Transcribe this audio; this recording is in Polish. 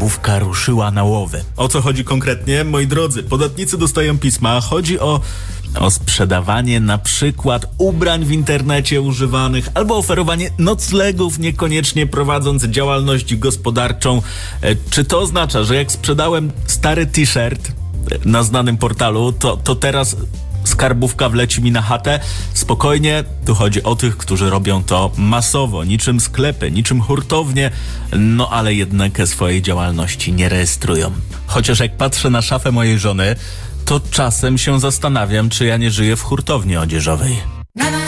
skarbówka ruszyła na łowy. O co chodzi konkretnie? Moi drodzy, podatnicy dostają pisma. Chodzi o sprzedawanie na przykład ubrań w internecie używanych albo oferowanie noclegów, niekoniecznie prowadząc działalność gospodarczą. Czy to oznacza, że jak sprzedałem stary t-shirt na znanym portalu, to teraz skarbówka wleci mi na chatę? Spokojnie, tu chodzi o tych, którzy robią to masowo, niczym sklepy, niczym hurtownie, no ale jednak swojej działalności nie rejestrują. Chociaż jak patrzę na szafę mojej żony, to czasem się zastanawiam, czy ja nie żyję w hurtowni odzieżowej.